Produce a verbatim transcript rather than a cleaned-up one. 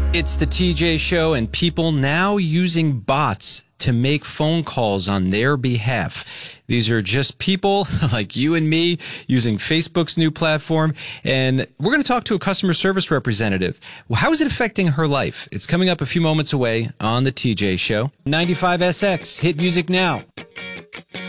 It's the T J Show, and people now using bots to make phone calls on their behalf. These are just people like you and me using Facebook's new platform, and we're going to talk to a customer service representative. Well, how is it affecting her life? It's coming up a few moments away on the T J Show. ninety-five S X, hit music now.